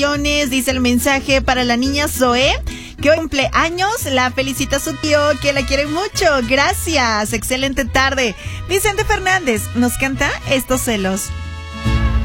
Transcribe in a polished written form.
Dice el mensaje para la niña Zoe, que hoy cumple años, la felicita a su tío, que la quiere mucho. Gracias, excelente tarde. Vicente Fernández nos canta Estos celos.